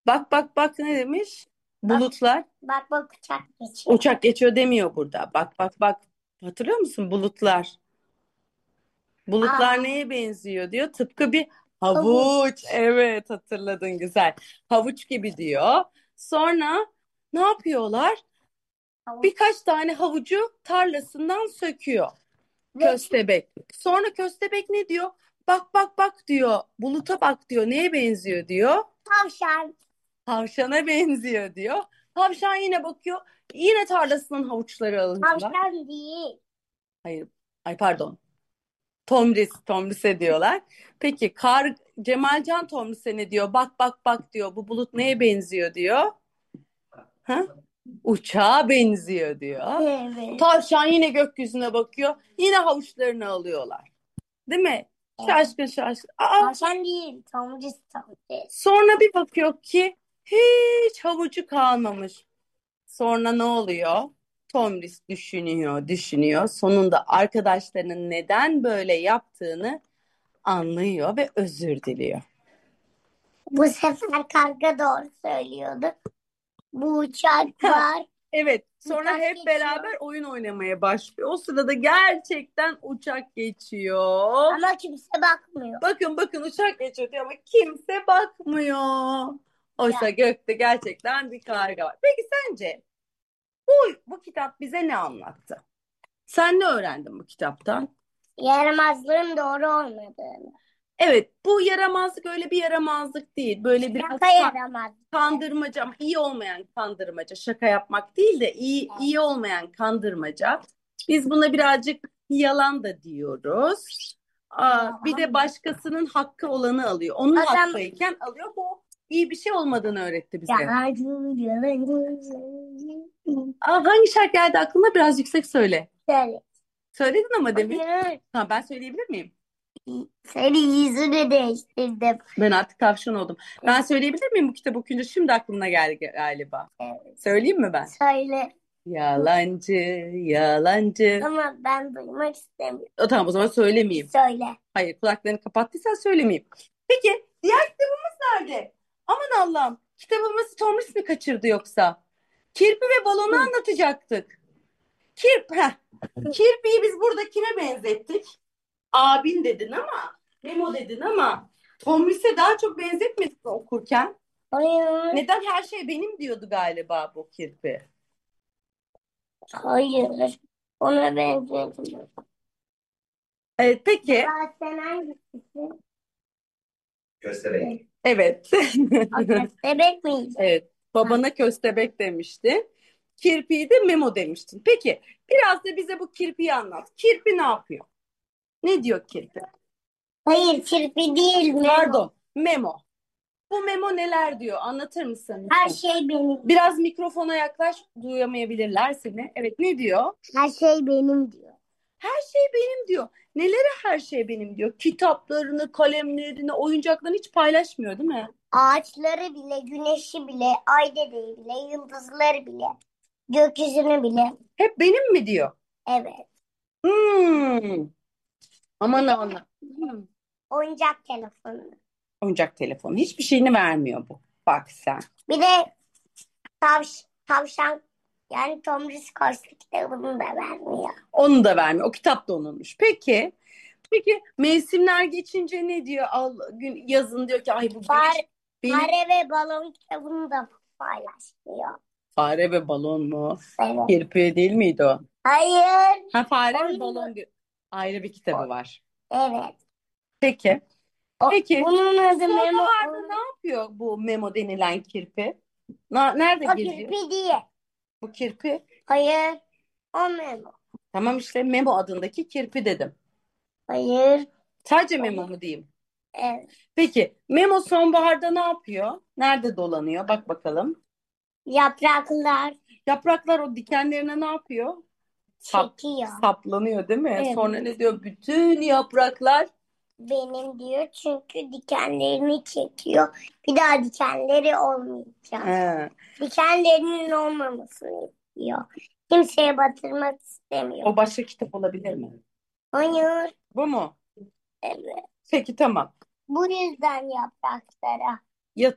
Bak bak bak ne demiş? Bak Bulutlar. bak bak uçak geçiyor. Uçak geçiyor demiyor burada. Bak bak bak. Hatırlıyor musun? Bulutlar. Bulutlar Aa, neye benziyor diyor. Tıpkı bir havuç. havuç. Evet hatırladın güzel. Havuç gibi diyor. Sonra ne yapıyorlar? Havuç. Birkaç tane havucu tarlasından söküyor. Ve Köstebek. Sonra köstebek ne diyor? Bak bak bak diyor. Buluta bak diyor. Neye benziyor diyor. tavşan. Tavşana benziyor diyor. Tavşan yine bakıyor. Yine tarlasının havuçları alıyorlar. Tavşan değil. Hayır. Ay pardon. Tomris'e diyorlar. Peki Cemalcan Tomris'e ne diyor? Bak bak bak diyor. Bu bulut neye benziyor diyor. Ha? Uçağa benziyor diyor. Evet. Tavşan yine gökyüzüne bakıyor. Yine havuçlarını alıyorlar. Değil mi? Evet. Şaşkın şaşkın. Aa, Tavşan değil. Tomris tomris. sonra bir bakıyor ki hiç havucu kalmamış. Sonra ne oluyor? Tomris düşünüyor, düşünüyor. Sonunda arkadaşlarının neden böyle yaptığını anlıyor ve özür diliyor. Bu sefer karga doğru söylüyordu. Bu uçak var. Evet, sonra Uçak hep geçiyor. beraber oyun oynamaya başlıyor. O sırada gerçekten uçak geçiyor. Ama kimse bakmıyor. Bakın bakın uçak geçiyor diyor ama kimse bakmıyor. Oysa Ya, gökte gerçekten bir karga var. Peki sence bu, bu kitap bize ne anlattı? Sen ne öğrendin bu kitaptan? yaramazlığın doğru olmadığını. Evet, bu yaramazlık öyle bir yaramazlık değil. Böyle biraz Şaka yaramaz. kandırmaca ama iyi olmayan kandırmaca. Şaka yapmak değil de Evet. iyi olmayan kandırmaca. Biz buna birazcık yalan da diyoruz. Bir de başkasının hakkı olanı alıyor. Onun Adam hakkıyken alıyor. Bu iyi bir şey olmadığını öğretti bize. yalancı, yalancı. Hangi şarkı geldi aklına? Biraz yüksek söyle. Söyle. Söyledin ama demin. Hayır. Ha, ben söyleyebilir miyim? Senin yüzünü değiştirdim. Ben artık tavşan oldum. Ben söyleyebilir miyim bu kitabı okuyunca? Şimdi aklına geldi galiba. Evet. Söyleyeyim mi ben? Söyle. Yalancı, yalancı. Ama ben duymak istemiyorum. Tamam o zaman söylemeyeyim. Söyle. Hayır kulaklarını kapattıysan söylemeyeyim. Peki diğer kitabımız nerede? Aman Allah'ım kitabımızı Tomris mi kaçırdı yoksa? Kirpi ve balonu Hı. anlatacaktık. Heh. Kirpiyi biz burada kime benzettik? Abin dedin ama, Memo dedin ama Tomris'e daha çok benzetmedik mi okurken? Hayır. Neden her şey benim diyordu galiba bu kirpi? Hayır. Ona benzedim. Evet, peki. Sen hangisisin? Köstebek. Evet. O köstebek miydi? Evet. Ha. Babana köstebek demiştin. Kirpiyi de Memo demiştin. Peki biraz da bize bu kirpiyi anlat. Kirpi ne yapıyor? Ne diyor kirpi? Hayır, kirpi değil mi? Pardon, Memo. Bu Memo neler diyor? Anlatır mısın Her lütfen? şey benim. Biraz mikrofona yaklaş, duyamayabilirler seni. Evet, ne diyor? Her şey benim diyor. Her şey benim diyor. Neleri her şey benim diyor. Kitaplarını, kalemlerini, oyuncaklarını hiç paylaşmıyor değil mi? Ağaçları bile, güneşi bile, ay dedeyi bile, yıldızları bile, gökyüzünü bile. Hep benim mi diyor. Evet. Hmm. Bir Aman de aman. Hmm. oyuncak telefonu. Oyuncak telefonu. Hiçbir şeyini vermiyor bu. Bak sen. Bir de tavşan yani Tomris Korsi kitabını da vermiyor. Onu da vermiyor. O kitap da onunmuş. Peki mevsimler geçince ne diyor? Yazın diyor ki ay bu Fare, benim fare ve balon kitabını da paylaşmıyor. fare ve balon mu? Evet. Kirpi değil miydi o? Hayır. Ha fare ve Onun balon diyor. Ayrı bir kitabı var. evet. Peki. Peki. Bunun adı Memo. Sonbaharda ne yapıyor bu Memo denilen kirpi? Nerede O geziyor kirpi değil. bu kirpi? Hayır. O Memo. Tamam işte Memo adındaki kirpi dedim. Hayır. Sadece Memo mu diyeyim? Evet. Peki Memo sonbaharda ne yapıyor? Nerede dolanıyor? Bak bakalım. Yapraklar Yapraklar o dikenlerine ne yapıyor? çekiyor. Saplanıyor değil mi? Evet. Sonra ne diyor? Bütün yapraklar Benim diyor çünkü dikenlerini çekiyor. Bir daha dikenleri olmayacak. he, Dikenlerinin olmamasını istiyor. Kimseye batırmak istemiyor. o başka kitap olabilir mi? Hayır. Bu mu? Evet. Peki tamam. Bu yüzden yapraklara